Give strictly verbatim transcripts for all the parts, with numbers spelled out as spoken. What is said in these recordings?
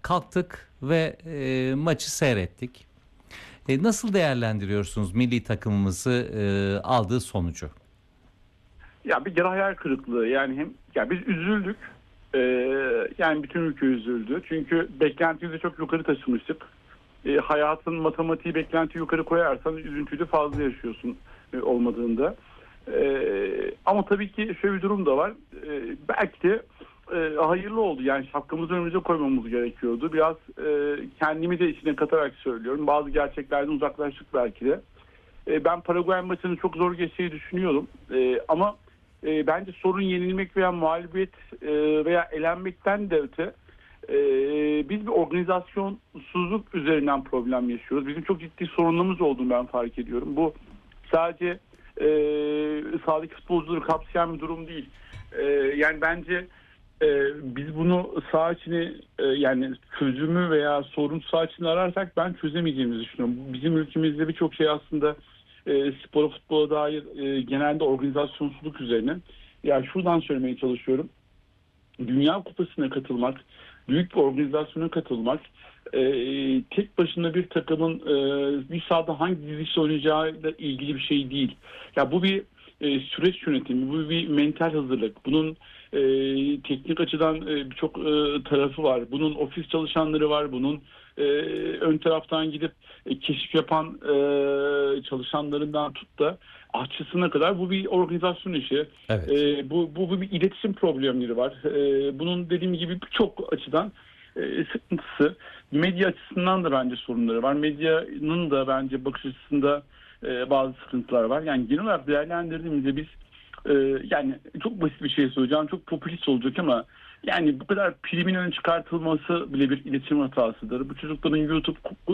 kalktık ve e, maçı seyrettik. E, nasıl değerlendiriyorsunuz milli takımımızı e, aldığı sonucu? Ya bir kere hayal kırıklığı, yani hem ya biz üzüldük, ee, yani bütün ülke üzüldü çünkü beklentimizi çok yukarı taşımıştık. E, hayatın matematiği beklenti yukarı koyarsan üzüntüyü de fazla yaşıyorsun e, olmadığında. E, ama tabii ki şöyle bir durum da var. E, belki de e, hayırlı oldu. Yani şapkamızı önümüze koymamız gerekiyordu. Biraz e, kendimi de içine katarak söylüyorum. Bazı gerçeklerden uzaklaştık belki de. E, ben Paraguay maçının çok zor geçeceğini düşünüyorum. E, ama e, bence sorun yenilmek veya mağlubiyet e, veya elenmekten de öte e, biz bir organizasyonsuzluk üzerinden problem yaşıyoruz. Bizim çok ciddi sorunlarımız olduğunu ben fark ediyorum. Bu sadece e, sahadaki futbolcuları kapsayan bir durum değil. E, yani bence e, biz bunu saha içine e, yani çözümü veya sorun saha içinde ararsak ben çözemeyeceğimizi düşünüyorum. Bizim ülkemizde birçok şey aslında e, spora, futbola dair e, genelde organizasyonsuzluk üzerine. Yani şuradan söylemeye çalışıyorum. Dünya Kupası'na katılmak, büyük bir organizasyona katılmak, e, tek başına bir takımın e, bir sahada hangi dizilişle oynayacağıyla ilgili bir şey değil. Ya bu bir e, süreç yönetimi, bu bir mental hazırlık. Bunun e, teknik açıdan e, birçok e, tarafı var. Bunun ofis çalışanları var, bunun e, ön taraftan gidip e, keşif yapan e, çalışanlarından tut da aşçısına kadar bu bir organizasyon işi. Evet. E, bu, bu, bu bir iletişim problemleri var. E, bunun dediğim gibi birçok açıdan e, sıkıntısı. Medya açısından da bence sorunları var. Medyanın da bence bakış açısında e, bazı sıkıntılar var. Yani genel olarak değerlendirdiğimizde biz e, yani çok basit bir şey söyleyeceğim. Çok popülist olacak ama yani bu kadar primin öne çıkartılması bile bir iletişim hatasıdır. Bu çocukların YouTube e,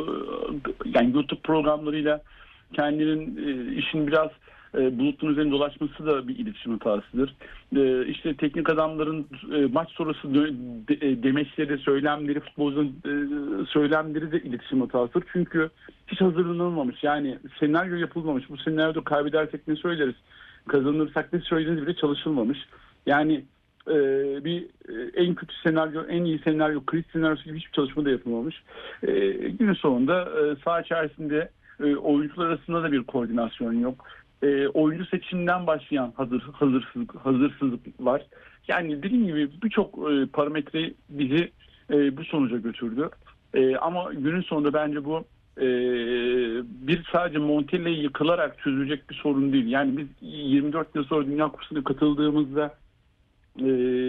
yani YouTube programlarıyla kendinin e, işin biraz e, bulutun üzerinde dolaşması da bir iletişim hatasıdır. E, işte teknik adamların e, maç sonrası de, de, demeçleri, söylemleri, futbolcunun e, söylemleri de iletişim hatasıdır. Çünkü hiç hazırlanılmamış. Yani senaryo yapılmamış. Bu senaryoda kaybedersek ne söyleriz? Kazanırsak ne söyleriz bile çalışılmamış. Yani e, bir e, en kötü senaryo, en iyi senaryo, kriz senaryosu gibi hiçbir çalışma da yapılmamış. E, günün sonunda e, saha içerisinde e, oyuncular arasında da bir koordinasyon yok. E, oyuncu seçiminden başlayan hazır hazırsızlık, hazırsızlık var. Yani dediğim gibi birçok e, parametre bizi e, bu sonuca götürdü. E, ama günün sonunda bence bu e, bir sadece Montella'yı yıkılarak çözülecek bir sorun değil. Yani biz yirmi dört yıl sonra Dünya Kupası'na katıldığımızda e,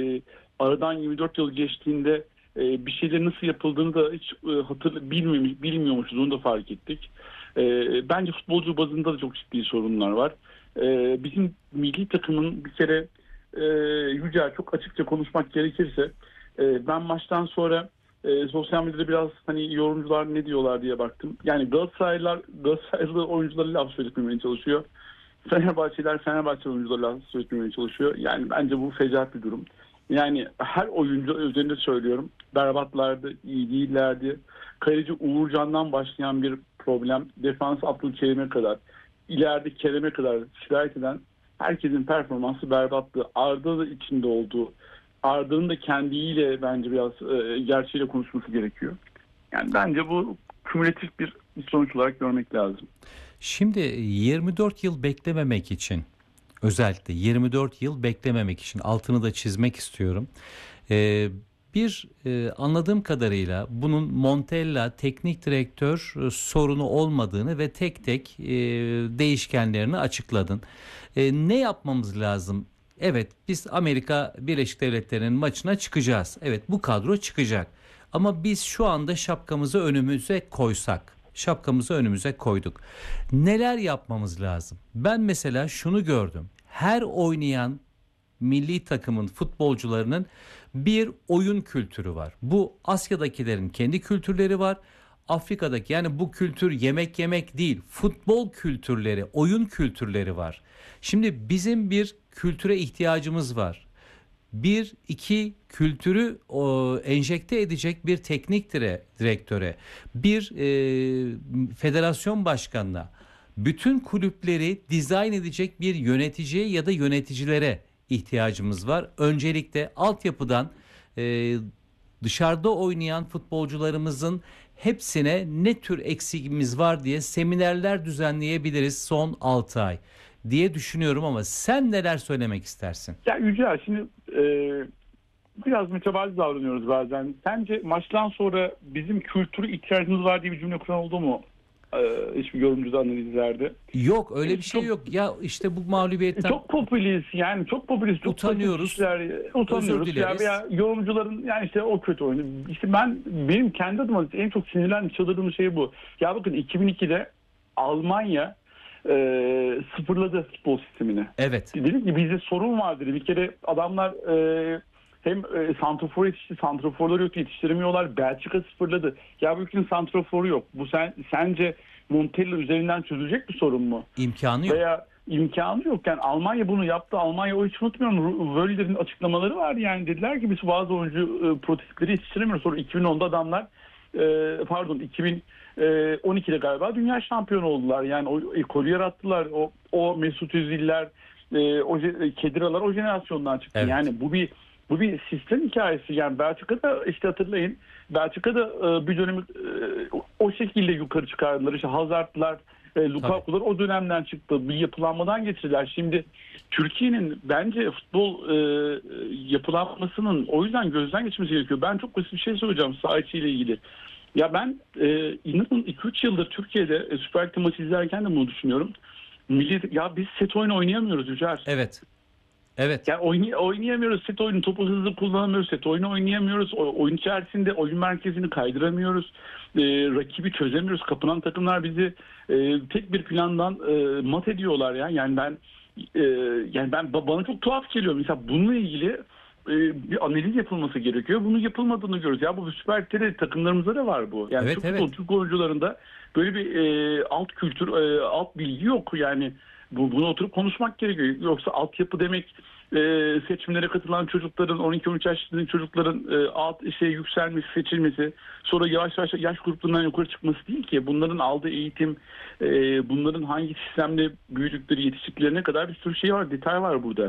aradan yirmi dört yıl geçtiğinde e, bir şeylerin nasıl yapıldığını da hiç e, hatırlı bilmemiş, bilmiyormuşuz, onu da fark ettik. E, bence futbolcu bazında da çok ciddi sorunlar var. E, bizim milli takımın bir kere e, Yücel, çok açıkça konuşmak gerekirse e, ben maçtan sonra e, sosyal medyada biraz hani yorumcular ne diyorlar diye baktım. Yani Galatasaraylılar Galatasaraylı oyunculara laf söyletmemeye çalışıyor. Fenerbahçeliler Fenerbahçe oyunculara laf söyletmemeye çalışıyor. Yani bence bu fecaat bir durum. Yani her oyuncu üzerinde söylüyorum. Berbatlardı, iyi değillerdi. Kaleci Uğurcan'dan başlayan bir problem. Defans Abdülkerim'e kadar, ileride Kerem'e kadar şikayet eden herkesin performansı berbattı. Arda da içinde olduğu. Arda'nın da kendiyle bence biraz e, gerçeğiyle konuşması gerekiyor. Yani bence bu kümülatif bir sonuç olarak görmek lazım. Şimdi yirmi dört yıl beklememek için, özellikle yirmi dört yıl beklememek için altını da çizmek istiyorum. Ee, bir e, anladığım kadarıyla bunun Montella teknik direktör e, sorunu olmadığını ve tek tek e, değişkenlerini açıkladın. E, ne yapmamız lazım? Evet, biz Amerika Birleşik Devletleri'nin maçına çıkacağız. Evet, bu kadro çıkacak. Ama biz şu anda şapkamızı önümüze koysak, şapkamızı önümüze koyduk. Neler yapmamız lazım? Ben mesela şunu gördüm. Her oynayan milli takımın futbolcularının bir oyun kültürü var. Bu Asya'dakilerin kendi kültürleri var. Afrika'daki, yani bu kültür yemek yemek değil, futbol kültürleri, oyun kültürleri var. Şimdi bizim bir kültüre ihtiyacımız var. Bir, iki kültürü o, enjekte edecek bir teknik dire, direktöre, bir e, federasyon başkanına, bütün kulüpleri dizayn edecek bir yöneticiye ya da yöneticilere ihtiyacımız var. Öncelikle altyapıdan e, dışarıda oynayan futbolcularımızın hepsine ne tür eksikimiz var diye seminerler düzenleyebiliriz son altı ay diye düşünüyorum ama sen neler söylemek istersin? Ya Yücel, şimdi e, biraz mütevazı davranıyoruz bazen. Sence maçtan sonra bizim kültürü ihtiyacımız var diye bir cümle kuran oldu mu? E, hiçbir yorumcuda, analizlerde. Yok, öyle bir şey Çok- yok. Ya işte bu mağlubiyetten Çok popülist, yani çok popülist, çok Utanıyoruz. basit işler, utanıyoruz. Özür Ya dileriz. veya yorumcuların, yani işte o kötü oyunu. İşte ben, benim kendi adıma en çok sinirlendiğim, çıldırdığım şey bu. Ya bakın, iki bin ikide Almanya e, sıfırladı futbol sistemini. evet. Dedim ki bizde sorun var dedi. Bir kere adamlar e, hem e, santrafor yetişti, santraforları yok, yetiştiremiyorlar. Belçika sıfırladı. Ya bu ülkenin santraforu yok. Bu sen sence Montella üzerinden çözülecek bir sorun mu? imkanı yok. Veya imkanı yok. Yani Almanya bunu yaptı. Almanya, o hiç unutmuyorum, Völler'in açıklamaları vardı. Yani dediler ki biz bazı oyuncu e, prototipleri yetiştiremiyoruz. Sonra iki bin onda adamlar e, pardon iki bin on ikide galiba dünya şampiyonu oldular. Yani o ekolü yarattılar. O, o Mesut Özil'ler, e, o je- Kediralar o jenerasyondan çıktı. Evet. Yani bu bir bu bir sistem hikayesi. Yani Belçika'da işte hatırlayın, Belçika'da e, bir dönemi e, o şekilde yukarı çıkardılar. İşte Hazard'lar, e, Lukaku'lar o dönemden çıktı. Bir yapılanmadan geçirdiler. Şimdi Türkiye'nin bence futbol e, yapılanmasının o yüzden gözden geçmesi gerekiyor. Ben çok basit bir şey söyleyeceğim saha içiyle ilgili. Ya ben e, inanın iki üç yıldır Türkiye'de e, Süper Lig maçı izlerken de bunu düşünüyorum. Milli, ya biz set oyunu oynayamıyoruz Yücer. Evet. Evet. Yani oynay- oynayamıyoruz set oyunu, topu hızlı kullanamıyoruz, set oyunu oynayamıyoruz. O, oyun içerisinde oyun merkezini kaydıramıyoruz. E, rakibi çözemiyoruz. Kapınan takımlar bizi e, tek bir plandan e, mat ediyorlar ya. Yani ben e, yani ben bana çok tuhaf geliyor. Mesela bununla ilgili e, bir analiz yapılması gerekiyor. Bunun yapılmadığını görüyoruz. Ya bu Süper Lig'de takımlarımızda da var bu. Yani Evet, Türk, evet. futbol, Türk oyuncularında böyle bir e, alt kültür, e, alt bilgi yok. Yani bu, bunu oturup konuşmak gerekiyor. Yoksa altyapı demek e, seçimlere katılan çocukların, on iki on üç yaşındaki çocukların e, alt şey yükselmesi, seçilmesi, sonra yavaş yavaş yaş gruplarından yukarı çıkması değil ki. Bunların aldığı eğitim, e, bunların hangi sistemde büyüdükleri, yetiştiklerine kadar bir sürü şey var, detay var burada.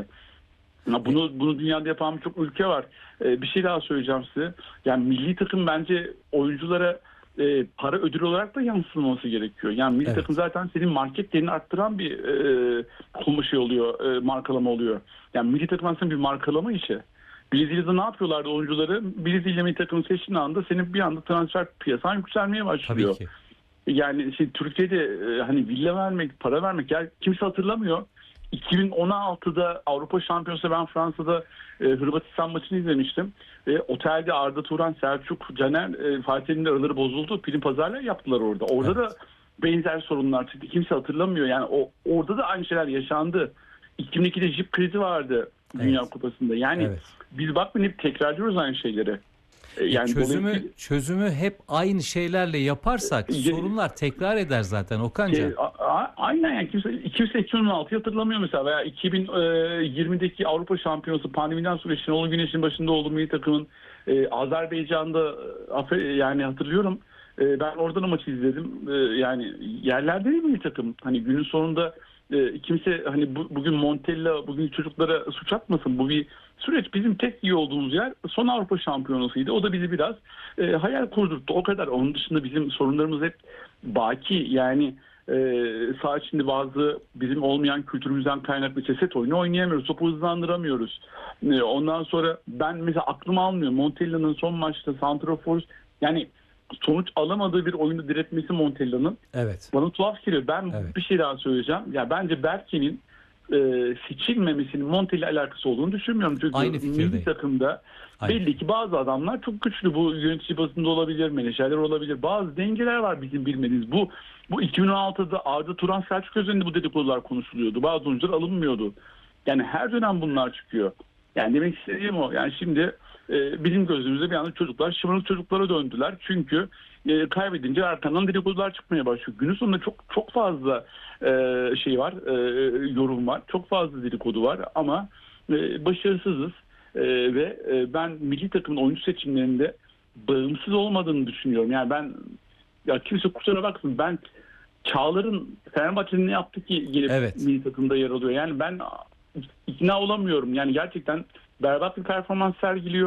Ya bunu bunu dünyada yapan birçok ülke var. Ee, bir şey daha söyleyeceğim size. Yani milli takım bence oyunculara e, para ödül olarak da yansıtılması gerekiyor. Yani milli Evet. takım zaten senin market değerini arttıran bir e, konu şey oluyor, e, markalama oluyor. Yani milli takım aslında bir markalama işi. Brezilya'da ne yapıyorlardı oyuncuları? Brezilya milli takımı seçtiğin anda senin bir anda transfer piyasan yükselmeye başlıyor. Tabii ki. Yani şey, Türkiye'de e, hani villa vermek, para vermek, yani kimse hatırlamıyor. iki bin on altıda Avrupa Şampiyonası, ben Fransa'da e, Hırvatistan maçını izlemiştim. E, otelde Arda Turan, Selçuk, Caner, e, Fatih'in de araları bozuldu. Prim pazarlar yaptılar orada. Orada Evet. da benzer sorunlar çıktı. Kimse hatırlamıyor. Yani o orada da aynı şeyler yaşandı. iki bin ikide jip krizi vardı Dünya Evet. Kupası'nda. Yani Evet. biz bakmayın hep tekrarlıyoruz aynı şeyleri. E, E, yani çözümü dolayısıyla- çözümü hep aynı şeylerle yaparsak E, sorunlar tekrar eder zaten Okancan. Şey, a- a- aynen, yani kimse, kimse iki bin on altıyı hatırlamıyor mesela, veya iki bin yirmideki Avrupa Şampiyonası pandemiden sonra Şenol Güneş'in başında olduğu milli takımın e, Azerbaycan'da e, afe- yani hatırlıyorum, e, ben oradan o maçı izledim. E, yani yerlerde değil milli takım. Hani günün sonunda e, kimse hani bu, bugün Montella bugün çocuklara suç atmasın. Bu bir süreç. Bizim tek iyi olduğumuz yer son Avrupa Şampiyonası'ydı. O da bizi biraz e, hayal kurdurttu. O kadar. Onun dışında bizim sorunlarımız hep baki. Yani e, saha içinde bazı bizim olmayan kültürümüzden kaynaklı set oyunu oynayamıyoruz. Topu hızlandıramıyoruz. E, ondan sonra ben mesela aklım almıyor. Montella'nın son maçta santrafor, yani sonuç alamadığı bir oyunu diretmesi Montella'nın Evet. bana tuhaf geliyor. Ben Evet. bir şey daha söyleyeceğim. Ya bence Berke'nin e, seçilmemesinin Montella alakası olduğunu düşünmüyorum. Çünkü Aynı milli fikirdeyim. takımda Aynı. belli ki bazı adamlar çok güçlü. Bu yönetici basında olabilir, menajerler olabilir. Bazı dengeler var bizim bilmediğimiz. Bu bu iki bin on altıda Arda Turan, Selçuk üzerinde bu dedikodular konuşuluyordu. Bazı oyuncular alınmıyordu. Yani her dönem bunlar çıkıyor. Yani demek istediğim o. Yani şimdi e, bizim gözümüzde bir anda çocuklar şımarık çocuklara döndüler. Çünkü e, kaybedince arkandan dedikodular çıkmaya başlıyor. Günün sonunda çok çok fazla e, şey var, e, yorum var. Çok fazla dedikodu var ama e, başarısızız. E, ve e, ben milli takımın oyuncu seçimlerinde bağımsız olmadığını düşünüyorum. Yani ben, ya kimse kusura bakmasın, ben Çağlar'ın Fenerbahçe'nin ne yaptı ki gelip Evet. milli takımda yer alıyor. Yani ben ikna olamıyorum. Yani gerçekten berbat bir performans sergiliyor.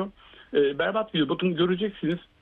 E, berbat video. Bakın göreceksiniz.